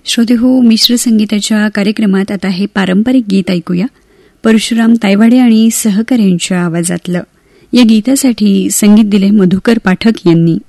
श्रोतेहो, मिश्र संगीताच्या कार्यक्रमात आता हे पारंपरिक गीत ऐकूया. परशुराम तायवाडे आणि सहकाऱ्यांच्या आवाजातलं. या गीतासाठी संगीत दिले मधुकर पाठक यांनी.